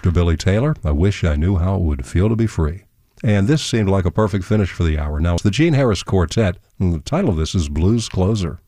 after Billy Taylor, I Wish I Knew How It Would Feel to Be Free. And this seemed like a perfect finish for the hour. Now, it's the Gene Harris Quartet, and the title of this is Blues Closer.